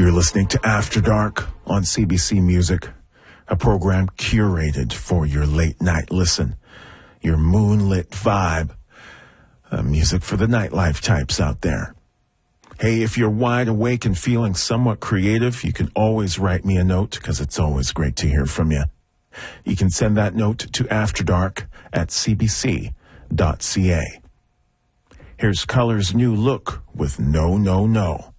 You're listening to After Dark on CBC Music, a program curated for your late night listen, your moonlit vibe, music for the nightlife types out there. Hey, if you're wide awake and feeling somewhat creative, you can always write me a note because it's always great to hear from you. You can send that note to afterdark@cbc.ca. Here's Color's new look with No, No, No.